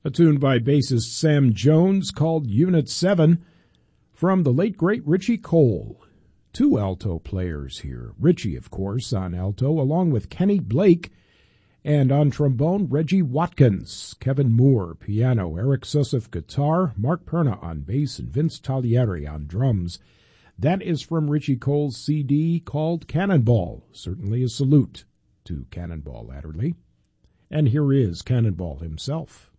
A tune by bassist Sam Jones called Unit 7 from the late great Richie Cole. Two alto players here. Richie, of course, on alto, along with Kenny Blake, and on trombone, Reggie Watkins, Kevin Moore, piano, Eric Susseff, guitar, Mark Perna on bass, and Vince Tagliari on drums. That is from Richie Cole's CD called Cannonball. Certainly a salute to Cannonball Adderley. And here is Cannonball himself.